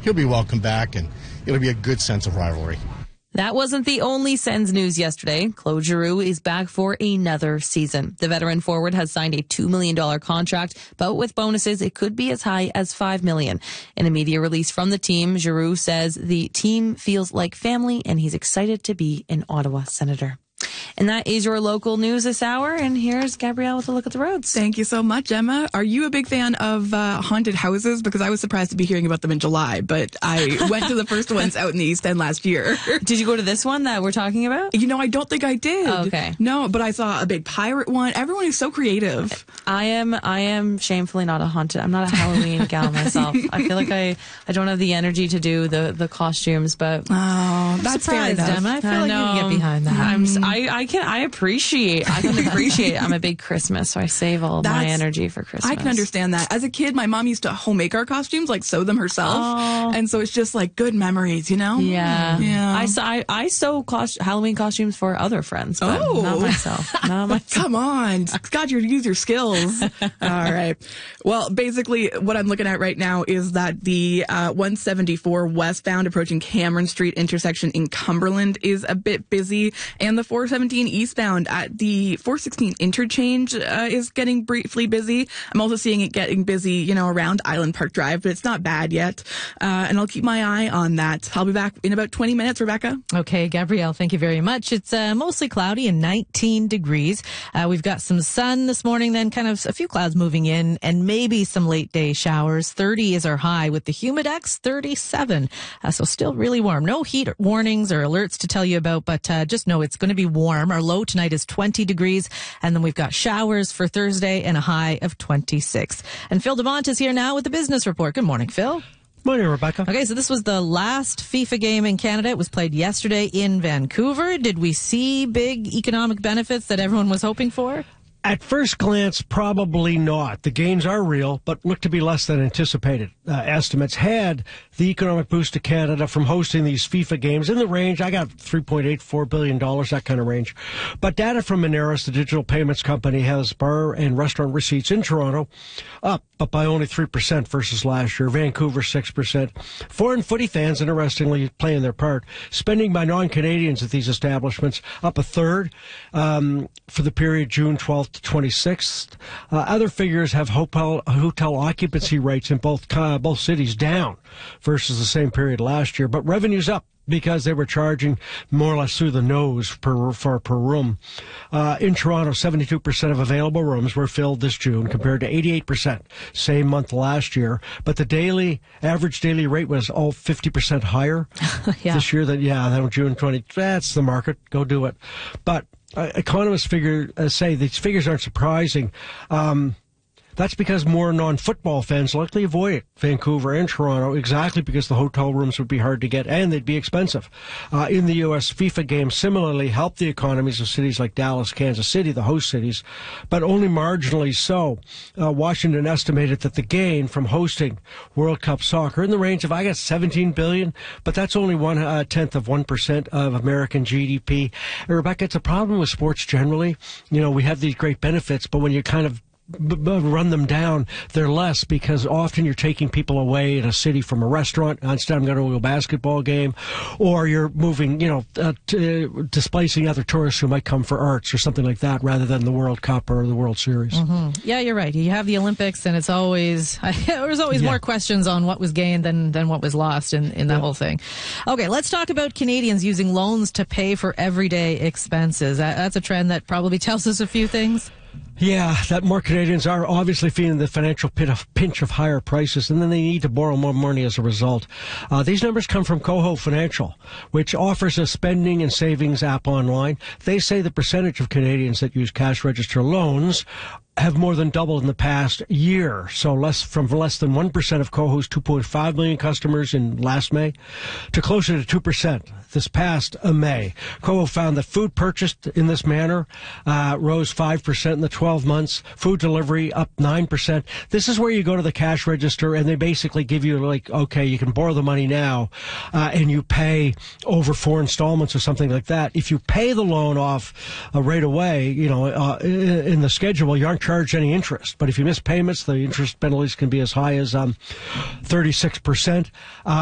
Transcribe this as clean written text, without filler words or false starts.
he'll be welcome back, and it'll be a good sense of rivalry. That wasn't the only Sens news yesterday. Claude Giroux is back for another season. The veteran forward has signed a $2 million contract, but with bonuses, it could be as high as $5 million. In a media release from the team, Giroux says the team feels like family and he's excited to be an Ottawa Senator. And that is your local news this hour. And here's Gabrielle with a look at the roads. Thank you so much, Emma. Are you a big fan of haunted houses? Because I was surprised to be hearing about them in July, but I went to the first ones out in the East End last year. Did you go to this one that we're talking about? You know, I don't think I did. Oh, okay. No, but I saw a big pirate one. Everyone is so creative. I am shamefully not a haunted. I'm not a Halloween gal myself. I feel like I don't have the energy to do the costumes, but that's surprised, Emma. I feel like you can get behind that. I appreciate. I'm a big Christmas, so I save all my energy for Christmas. I can understand that. As a kid, my mom used to homemake our costumes, like sew them herself, and so it's just like good memories, you know? Yeah. Yeah. I sew Halloween costumes for other friends, but not myself. Come on, God, you use your skills. All right. Well, basically, what I'm looking at right now is that the 174 westbound approaching Cameron Street intersection in Cumberland is a bit busy, and the 417 eastbound at the 416 interchange is getting briefly busy. I'm also seeing it getting busy, around Island Park Drive, but it's not bad yet. And I'll keep my eye on that. I'll be back in about 20 minutes, Rebecca. Okay, Gabrielle, thank you very much. It's mostly cloudy and 19 degrees. We've got some sun this morning, then kind of a few clouds moving in, and maybe some late day showers. 30 is our high with the Humidex, 37. So still really warm. No heat warnings or alerts to tell you about, but just know it's going to be warm. Our low tonight is 20 degrees, and then we've got showers for Thursday and a high of 26. And Phil DeMont is here now with the business report. Good morning, Phil. Morning, Rebecca. Okay, so this was the last FIFA game in Canada. It was played yesterday in Vancouver. Did we see big economic benefits that everyone was hoping for? At first glance, probably not. The gains are real, but look to be less than anticipated. Estimates had the economic boost to Canada from hosting these FIFA games in the range, I got $3.84 billion, that kind of range. But data from Moneris, the digital payments company, has bar and restaurant receipts in Toronto up, but by only 3% versus last year. Vancouver, 6%. Foreign footy fans, interestingly, playing their part. Spending by non-Canadians at these establishments up a third for the period June 12th to 26th. Other figures have hotel occupancy rates in both cities down versus the same period last year, but revenue's up because they were charging more or less through the nose per room. In Toronto, 72% of available rooms were filled this June compared to 88% same month last year. But the average daily rate was all 50% higher this year than June 20. That's the market. Go do it. But economists say these figures aren't surprising. That's because more non-football fans likely avoid Vancouver and Toronto, exactly because the hotel rooms would be hard to get and they'd be expensive. In the U.S., FIFA games similarly helped the economies of cities like Dallas, Kansas City, the host cities, but only marginally so. Washington estimated that the gain from hosting World Cup soccer in the range of, $17 billion, but that's only 1/10 of 1% of American GDP. And Rebecca, it's a problem with sports generally. We have these great benefits, but when you kind of run them down, they're less because often you're taking people away in a city from a restaurant instead of going to a basketball game, or you're moving, displacing other tourists who might come for arts or something like that rather than the World Cup or the World Series. Mm-hmm. Yeah, you're right. You have the Olympics and it's always, there's always more questions on what was gained than what was lost in that whole thing. Okay, let's talk about Canadians using loans to pay for everyday expenses. That's a trend that probably tells us a few things. Yeah, that more Canadians are obviously feeling the financial pinch of higher prices, and then they need to borrow more money as a result. These numbers come from Coho Financial, which offers a spending and savings app online. They say the percentage of Canadians that use cash register loans have more than doubled in the past year. So from less than 1% of Coho's 2.5 million customers in last May to closer to 2% this past May. Coho found that food purchased in this manner rose 5% in the 12 months. Food delivery up 9%. This is where you go to the cash register and they basically give you okay, you can borrow the money now and you pay over 4 installments or something like that. If you pay the loan off right away, in the schedule, you aren't charged any interest. But if you miss payments, the interest penalties can be as high as 36%.